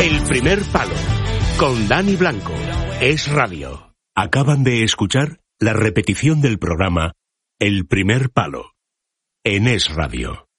El primer palo, con Dani Blanco. Es Radio. Acaban de escuchar la repetición del programa El primer palo, en Es Radio.